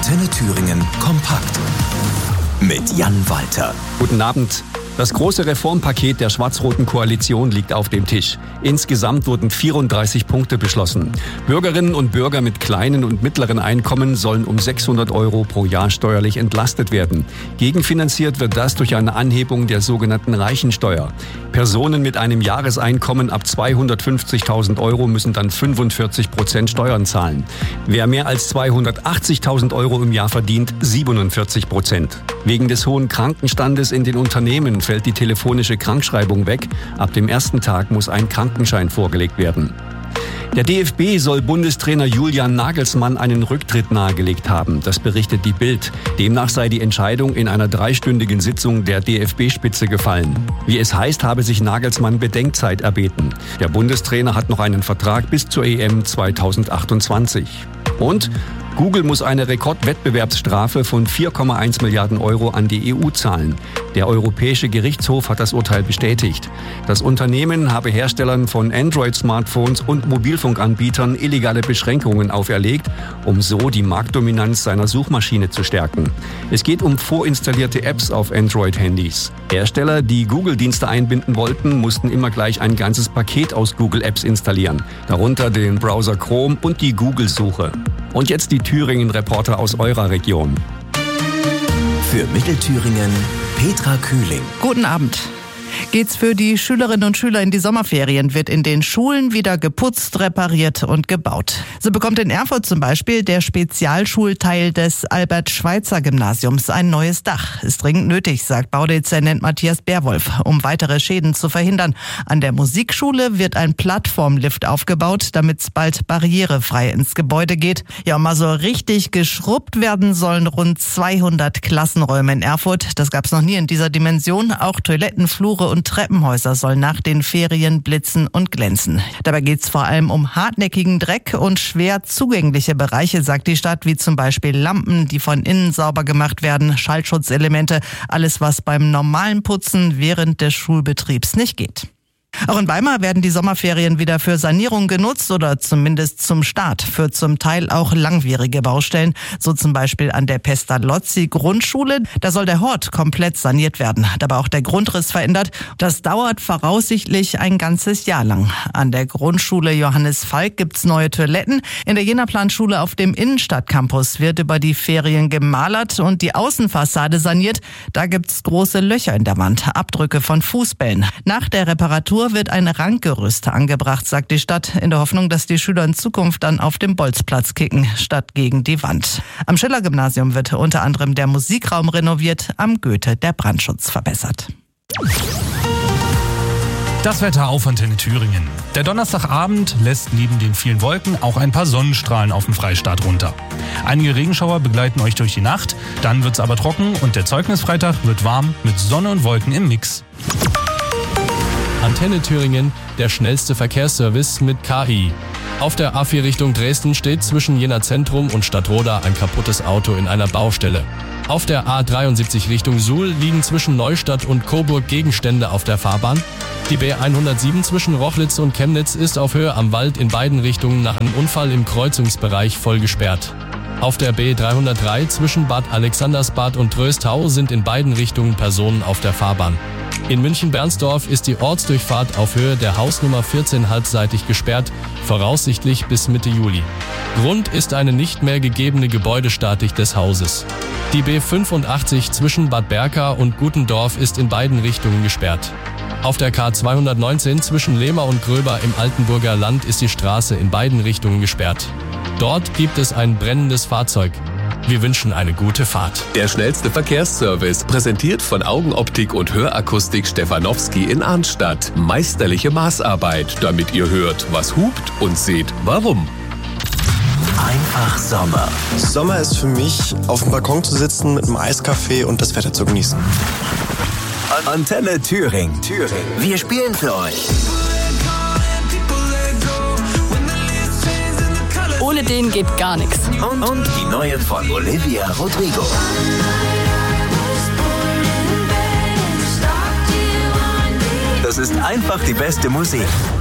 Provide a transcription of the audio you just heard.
Antenne Thüringen kompakt mit Jan Walter. Guten Abend. Das große Reformpaket der schwarz-roten Koalition liegt auf dem Tisch. Insgesamt wurden 34 Punkte beschlossen. Bürgerinnen und Bürger mit kleinen und mittleren Einkommen sollen um 600 € pro Jahr steuerlich entlastet werden. Gegenfinanziert wird das durch eine Anhebung der sogenannten Reichensteuer. Personen mit einem Jahreseinkommen ab 250.000 € müssen dann 45% Steuern zahlen. Wer mehr als 280.000 € im Jahr verdient, 47%. Wegen des hohen Krankenstandes in den Unternehmen fällt die telefonische Krankschreibung weg. Ab dem ersten Tag muss ein Krankenschein vorgelegt werden. Der DFB soll Bundestrainer Julian Nagelsmann einen Rücktritt nahegelegt haben. Das berichtet die Bild. Demnach sei die Entscheidung in einer 3-stündigen Sitzung der DFB-Spitze gefallen. Wie es heißt, habe sich Nagelsmann Bedenkzeit erbeten. Der Bundestrainer hat noch einen Vertrag bis zur EM 2028. Und Google muss eine Rekordwettbewerbsstrafe von 4,1 Milliarden € an die EU zahlen. Der Europäische Gerichtshof hat das Urteil bestätigt. Das Unternehmen habe Herstellern von Android-Smartphones und Mobilfunkanbietern illegale Beschränkungen auferlegt, um so die Marktdominanz seiner Suchmaschine zu stärken. Es geht um vorinstallierte Apps auf Android-Handys. Hersteller, die Google-Dienste einbinden wollten, mussten immer gleich ein ganzes Paket aus Google-Apps installieren. Darunter den Browser Chrome und die Google-Suche. Und jetzt die Thüringen-Reporter aus eurer Region. Für Mittelthüringen Petra Kühling. Guten Abend. Geht's für die Schülerinnen und Schüler in die Sommerferien, wird in den Schulen wieder geputzt, repariert und gebaut. So bekommt in Erfurt zum Beispiel der Spezialschulteil des Albert-Schweitzer-Gymnasiums ein neues Dach. Ist dringend nötig, sagt Baudezernent Matthias Bärwolf, um weitere Schäden zu verhindern. An der Musikschule wird ein Plattformlift aufgebaut, damit es bald barrierefrei ins Gebäude geht. Ja, und mal so richtig geschrubbt werden sollen rund 200 Klassenräume in Erfurt. Das gab's noch nie in dieser Dimension. Auch Toiletten, Flure und Treppenhäuser sollen nach den Ferien blitzen und glänzen. Dabei geht es vor allem um hartnäckigen Dreck und schwer zugängliche Bereiche, sagt die Stadt, wie zum Beispiel Lampen, die von innen sauber gemacht werden, Schallschutzelemente, alles was beim normalen Putzen während des Schulbetriebs nicht geht. Auch in Weimar werden die Sommerferien wieder für Sanierung genutzt oder zumindest zum Start für zum Teil auch langwierige Baustellen. So zum Beispiel an der Pestalozzi-Grundschule. Da soll der Hort komplett saniert werden, dabei auch der Grundriss verändert. Das dauert voraussichtlich ein ganzes Jahr lang. An der Grundschule Johannes Falk gibt's neue Toiletten. In der Jena-Planschule auf dem Innenstadtcampus wird über die Ferien gemalert und die Außenfassade saniert. Da gibt's große Löcher in der Wand, Abdrücke von Fußbällen. Nach der Reparatur wird ein Ranggerüst angebracht, sagt die Stadt, in der Hoffnung, dass die Schüler in Zukunft dann auf dem Bolzplatz kicken, statt gegen die Wand. Am Schiller-Gymnasium wird unter anderem der Musikraum renoviert, am Goethe der Brandschutz verbessert. Das Wetter auf Antenne Thüringen. Der Donnerstagabend lässt neben den vielen Wolken auch ein paar Sonnenstrahlen auf den Freistaat runter. Einige Regenschauer begleiten euch durch die Nacht, dann wird's aber trocken und der Zeugnisfreitag wird warm mit Sonne und Wolken im Mix. Antenne Thüringen, der schnellste Verkehrsservice mit KI. Auf der A4 Richtung Dresden steht zwischen Jena Zentrum und Stadtroda ein kaputtes Auto in einer Baustelle. Auf der A73 Richtung Suhl liegen zwischen Neustadt und Coburg Gegenstände auf der Fahrbahn. Die B107 zwischen Rochlitz und Chemnitz ist auf Höhe am Wald in beiden Richtungen nach einem Unfall im Kreuzungsbereich voll gesperrt. Auf der B303 zwischen Bad Alexandersbad und Tröstau sind in beiden Richtungen Personen auf der Fahrbahn. In München-Bernsdorf ist die Ortsdurchfahrt auf Höhe der Hausnummer 14 halbseitig gesperrt, voraussichtlich bis Mitte Juli. Grund ist eine nicht mehr gegebene Gebäudestatik des Hauses. Die B85 zwischen Bad Berka und Gutendorf ist in beiden Richtungen gesperrt. Auf der K219 zwischen Lehmer und Gröber im Altenburger Land ist die Straße in beiden Richtungen gesperrt. Dort gibt es ein brennendes Fahrzeug. Wir wünschen eine gute Fahrt. Der schnellste Verkehrsservice, präsentiert von Augenoptik und Hörakustik Stefanowski in Arnstadt. Meisterliche Maßarbeit, damit ihr hört, was hupt und seht, warum. Einfach Sommer. Sommer ist für mich, auf dem Balkon zu sitzen mit einem Eiskaffee und das Wetter zu genießen. Antenne Thüringen. Wir spielen für euch. Ohne den geht gar nichts. Und die neue von Olivia Rodrigo. Das ist einfach die beste Musik.